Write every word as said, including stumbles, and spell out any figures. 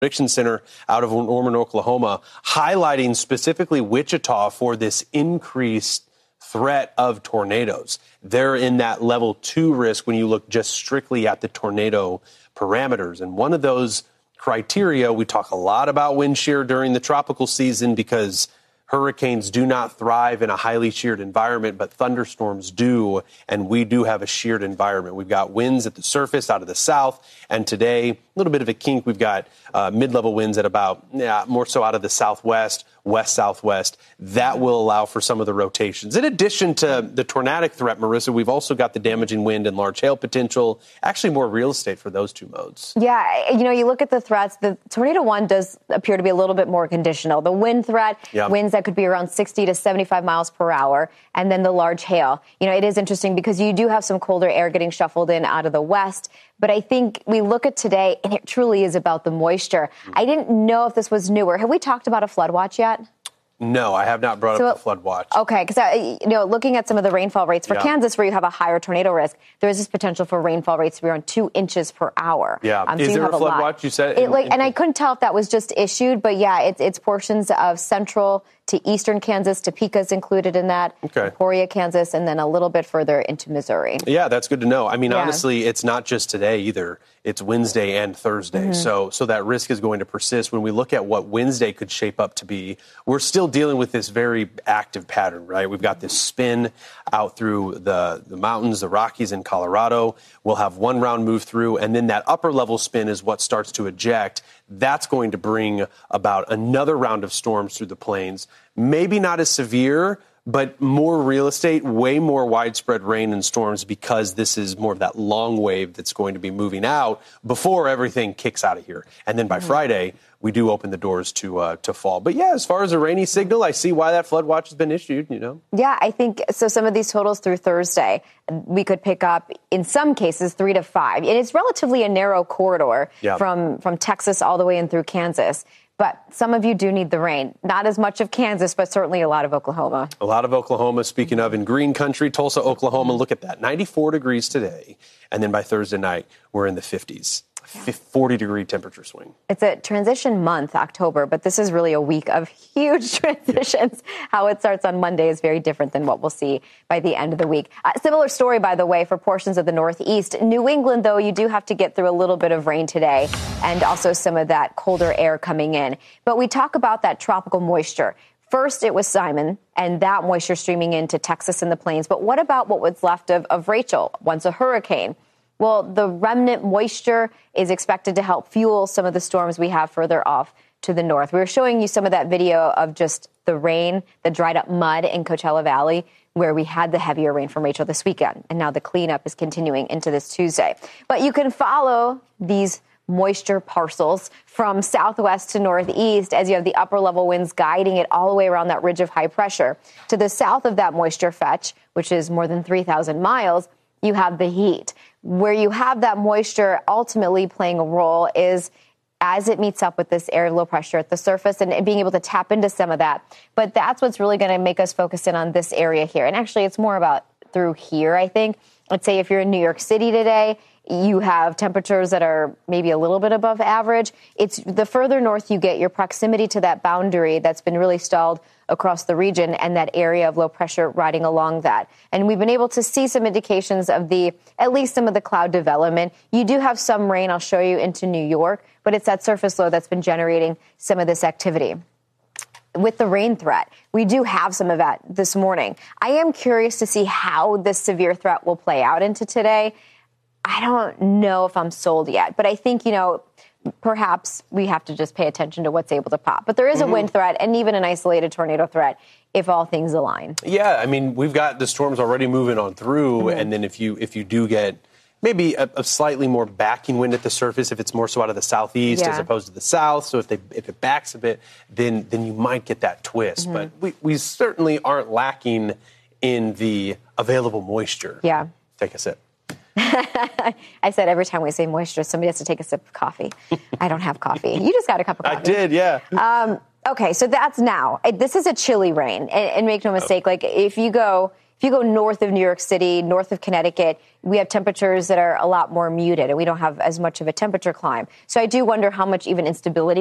Prediction Center out of Norman, Oklahoma, highlighting specifically Wichita for this increased threat of tornadoes. They're in that level two risk when you look just strictly at the tornado parameters. And one of those criteria, we talk a lot about wind shear during the tropical season because hurricanes do not thrive in a highly sheared environment, but thunderstorms do, and we do have a sheared environment. We've got winds at the surface out of the south, and today, a little bit of a kink. We've got uh, mid-level winds at about, yeah, more so out of the southwest, west-southwest. That will allow for some of the rotations. In addition to the tornadic threat, Marissa, we've also got the damaging wind and large hail potential, actually more real estate for those two modes. Yeah, you know, you look at the threats, the Tornado one does appear to be a little bit more conditional. The wind threat, yeah. winds that could be around sixty to seventy-five miles per hour, and then the large hail. You know, it is interesting because you do have some colder air getting shuffled in out of the west, but I think we look at today, and it truly is about the moisture. Mm-hmm. I didn't know if this was newer. Have we talked about a flood watch yet? No, I have not brought so, up the flood watch. Okay, because you know, looking at some of the rainfall rates for yeah. Kansas, where you have a higher tornado risk, there is this potential for rainfall rates to be around two inches per hour. Yeah, um, so is there a flood a watch? You said, it, in, like, in, and I couldn't tell if that was just issued, but yeah, it's it's portions of central to eastern Kansas. Topeka's included in that. Okay. Emporia, Kansas, and then a little bit further into Missouri. Yeah, that's good to know. I mean, yeah. honestly, it's not just today either. It's Wednesday and Thursday. Mm-hmm. So so that risk is going to persist. When we look at what Wednesday could shape up to be, we're still dealing with this very active pattern, right? We've got this spin out through the, the mountains, the Rockies in Colorado. We'll have one round move through, and then that upper level spin is what starts to eject. That's going to bring about another round of storms through the plains. Maybe not as severe, but more real estate, way more widespread rain and storms because this is more of that long wave that's going to be moving out before everything kicks out of here. And then by mm-hmm. Friday, we do open the doors to uh, to fall. But yeah, as far as a rainy signal, I see why that flood watch has been issued, you know. Yeah, I think so. Some of these totals through Thursday, we could pick up, in some cases, three to five. And it's relatively a narrow corridor yeah. from, from Texas all the way in through Kansas. But some of you do need the rain. Not as much of Kansas, but certainly a lot of Oklahoma. A lot of Oklahoma. Speaking of, in green country, Tulsa, Oklahoma, look at that. ninety-four degrees today. And then by Thursday night, we're in the fifties. forty degree temperature swing. It's a transition month, October, but this is really a week of huge transitions. Yeah. How it starts on Monday is very different than what we'll see by the end of the week. Uh, similar story, by the way, for portions of the Northeast. New England, though, you do have to get through a little bit of rain today and also some of that colder air coming in. But we talk about that tropical moisture. First, it was Simon and that moisture streaming into Texas and the plains. But what about what was left of, of Rachel, once a hurricane? Well, the remnant moisture is expected to help fuel some of the storms we have further off to the north. We were showing you some of that video of just the rain, the dried up mud in Coachella Valley, where we had the heavier rain from Rachel this weekend. And now the cleanup is continuing into this Tuesday. But you can follow these moisture parcels from southwest to northeast as you have the upper level winds guiding it all the way around that ridge of high pressure. To the south of that moisture fetch, which is more than three thousand miles, you have the heat. Where you have that moisture ultimately playing a role is as it meets up with this air low pressure at the surface and being able to tap into some of that. But that's what's really going to make us focus in on this area here. And actually, it's more about through here, I think. Let's say if you're in New York City today, you have temperatures that are maybe a little bit above average. It's the further north you get, your proximity to that boundary that's been really stalled across the region and that area of low pressure riding along that. And we've been able to see some indications of the, at least some of the cloud development. You do have some rain, I'll show you, into New York, but it's that surface low that's been generating some of this activity. With the rain threat, we do have some of that this morning. I am curious to see how this severe threat will play out into today. I don't know if I'm sold yet, but I think, you know, perhaps we have to just pay attention to what's able to pop. But there is a mm-hmm. wind threat and even an isolated tornado threat if all things align. Yeah, I mean, we've got the storms already moving on through, mm-hmm. and then if you if you do get maybe a, a slightly more backing wind at the surface, if it's more so out of the southeast yeah. as opposed to the south, so if they if it backs a bit, then then you might get that twist. Mm-hmm. But we, we certainly aren't lacking in the available moisture. Yeah. Take a sip. I said every time we say moisture, somebody has to take a sip of coffee. I don't have coffee. You just got a cup of coffee. I did, yeah. Um, okay, so that's now. This is a chilly rain. And, and make no mistake, like if you go, If you go north of New York City, north of Connecticut, we have temperatures that are a lot more muted, and we don't have as much of a temperature climb. So I do wonder how much even instability